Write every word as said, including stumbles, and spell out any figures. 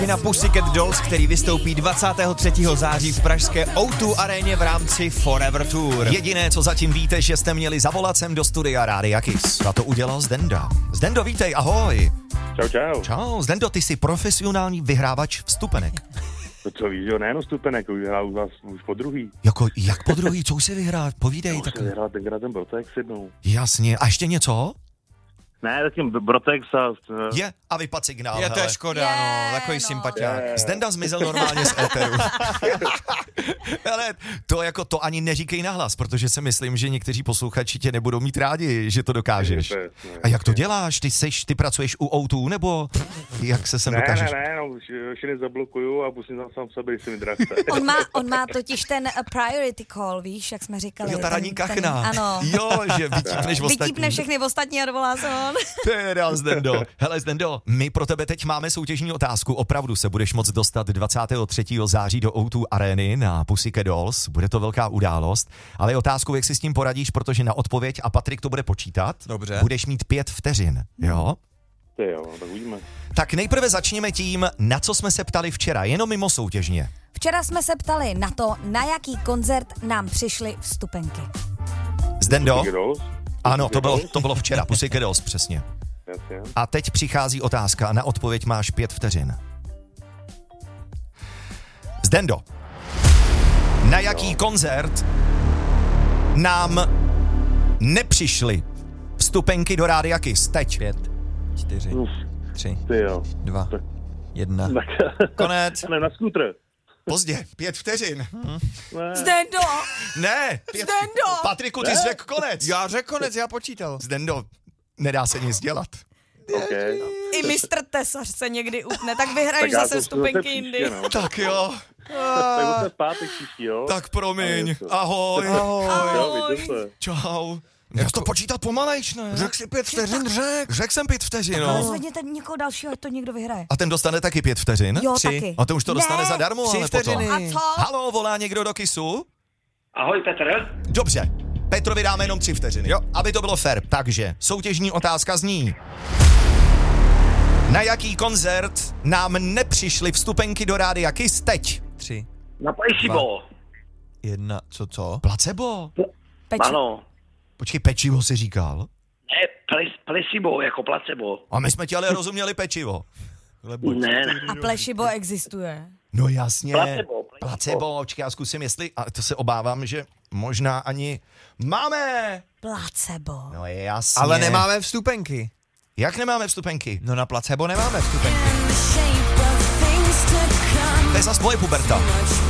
Na Pussycat Dolls, který vystoupí dvacátého třetího září v pražské ó dva aréně v rámci Forever Tour. Jediné, co zatím víte, že jste měli zavolat sem do studia Rádia Kiss. A to udělal Zdenda. Zdendo, vítej, ahoj. Čau, čau. Čau, Zdendo, ty jsi profesionální vyhrávač vstupenek. To co víš, jo, nejenom vstupenek, už vyhrál u vás už po druhý. Jako, jak po druhý, co už si vyhrál? Povídej. Já tak... už vyhrál tenkrát ten Brotex jednou. Jasně, a ještě něco? Ne, zatím Brotex a... Je, a vypad signál, Je to hele. je škoda, no, takový no. sympatiák. Zdenda zmizel normálně z éteru. Hele, to jako to ani neříkej nahlas, protože si myslím, že někteří posluchači tě nebudou mít rádi, že to dokážeš. A jak to děláš? Ty seš, ty pracuješ u ó dva, nebo jak se sem ne, dokážeš? Ne, ne, no, už všechny zablokuju a pustím tam sám sebe, jestli mi dražte. On má, on má totiž ten uh, priority call, víš, jak jsme říkali. Jo, ta ten- ranní ten- kachna. Ano. Jo, že vytípneš ostatní. Vytípne všechny ostatní a dovolá se on. Teda, Zdendo. Hele, Zdendo, my pro tebe teď máme soutěžní otázku. Opravdu se budeš moct dostat dvacátého třetího září do ó dva arény na Pussycat Dolls. Bude to velká událost. Ale je otázkou, jak si s tím poradíš, protože na odpověď, a Patrik to bude počítat, Dobře. budeš mít pět vteřin. Jo? Ty jo, tak uvidíme. Tak nejprve začněme tím, na co jsme se ptali včera, jenom mimo soutěžně. Včera jsme se ptali na to, na jaký koncert nám přišly vstupenky. Zdendo? Pussycat Dolls? Ano, to Pussycat bylo, Dolls? to bylo včera, Pussycat Dolls, přesně. Jasně. A teď přichází otázka a na odpověď máš pět vteřin. Zdendo, na jaký koncert nám nepřišly vstupenky do Rádia Kiss? Teď. Pět, čtyři, Uf, tři, ty jo. dva, Tak- jedna. Tak, Konec. ne, na skútr. Pozdě, pět vteřin. Ne. Zdendo! Ne, pět... Zdendo! Patriku, ty Ne. jsi řekl konec. Já řekl konec, já počítal. Zdendo, nedá se nic dělat. Okay. I mistr Tesař se někdy utne, tak vyhraješ já zase to vstupenky zase jindy. příště, no. Tak jo, Tak zase v pátek příští, jo? tak promiň. A je to. Ahoj. Ahoj. Jo, vidíte se. Čau. Já to počítat pomalejš, ne? Řekl si pět vteřin, řek. Řekl jsem pět vteřin, Ale no. zvedněte někoho dalšího, ať to někdo vyhraje. A ten dostane taky pět vteřin? Jo, Tři. taky. A to už to dostane Ne. zadarmo, Tři ale potom. vteřiny. A co? Haló, volá někdo do Kissu? Ahoj Petr. Dobře, Petrovi dáme jenom tři vteřiny. Jo, aby to bylo fair. Takže soutěžní otázka zní. Na jaký koncert nám nepřišly vstupenky do Rádia Kiss teď? Tři, Na Placebo. jedna, co, co? Placebo? Peči. Ano. Počkej, pečivo si říkal? Ne, ple- Placebo, jako placebo. A my jsme ti ale rozuměli pečivo. Lebo. Ne, ne. A plešibo existuje. No jasně. Placebo, placebo. Placebo, počkej, já zkusím, jestli, a to se obávám, že možná ani máme. Placebo. No je jasně. Ale nemáme vstupenky. Jak nemáme vstupenky? No na placebo nemáme vstupenky. To je zas moje puberta.